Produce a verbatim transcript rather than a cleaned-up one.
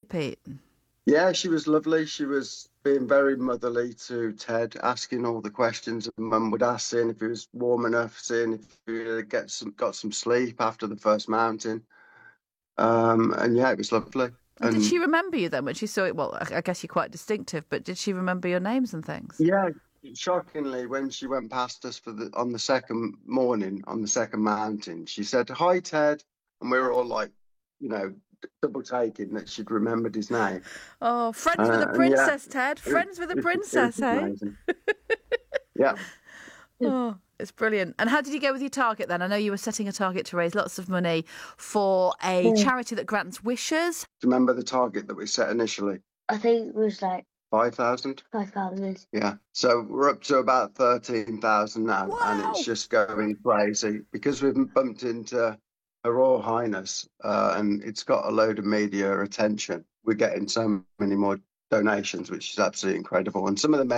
Pete? Yeah, she was lovely. She was being very motherly to Ted, asking all the questions that Mum would ask, seeing if he was warm enough, seeing if he get some, got some sleep after the first mountain. Um, and yeah, it was lovely. And And did she remember you then when she saw it? Well, I I guess you're quite distinctive, but did she remember your names and things? yeah, shockingly, when she went past us for the on the second morning on the second mountain, she said, "Hi, Ted," and we were all like, you know, double taking that she'd remembered his name. Oh, friends Uh, with a and yeah, princess, Ted. it was, Friends with a it was, it princess, was hey? amazing. Yeah. Oh, it's brilliant. And how did you go with your target then? I know you were setting a target to raise lots of money for a charity that grants wishes. Do you remember the target that we set initially? I think it was like five thousand? five thousand. Yeah. So we're up to about thirteen thousand now, Wow. and it's just going crazy because we've bumped into Her Royal Highness, uh, and it's got a load of media attention. We're getting so many more donations, which is absolutely incredible. And some of the